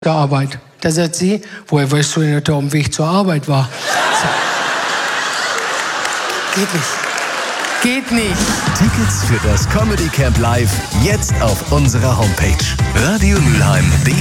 der Arbeit. Da sagt sie, woher weißt du denn, dass er auf dem Weg zur Arbeit war? Geht nicht. Geht nicht. Tickets für das Comedy Camp Live jetzt auf unserer Homepage radioMülheim.de.